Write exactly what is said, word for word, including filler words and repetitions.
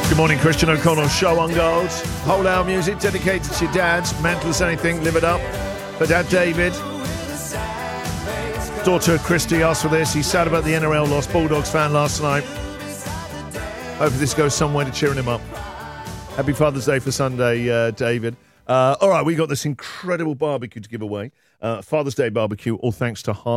Good morning, Christian O'Connell show on Gold. Whole hour music dedicated to your dads. Mental as anything, live it up. For Dad David. Daughter Christy asked for this. He's sad about the N R L loss. Bulldogs fan last night. Hopefully this goes somewhere to cheering him up. Happy Father's Day for Sunday, uh, David. Uh, all right, we got this incredible barbecue to give away. Uh, Father's Day barbecue, all thanks to Har-